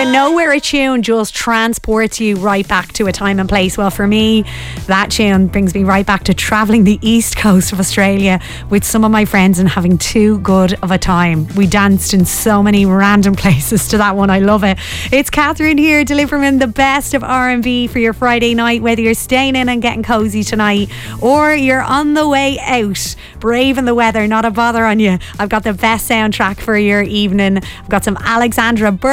you know where a tune just transports you right back to a time and place? Well, for me, that tune brings me right back to travelling the east coast of Australia with some of my friends and having too good of a time. We danced in so many random places to that one. I love it. It's Catherine here, delivering the best of R&B for your Friday night, whether you're staying in and getting cozy tonight or you're on the way out, braving the weather, not a bother on you. I've got the best soundtrack for your evening. I've got some Alexandra